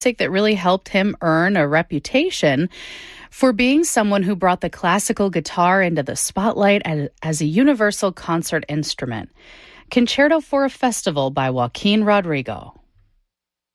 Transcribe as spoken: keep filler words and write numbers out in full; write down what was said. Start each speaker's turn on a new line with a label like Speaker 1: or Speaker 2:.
Speaker 1: that really helped him earn a reputation for being someone who brought the classical guitar into the spotlight as, as a universal concert instrument. Concerto for a Festival by Joaquin Rodrigo.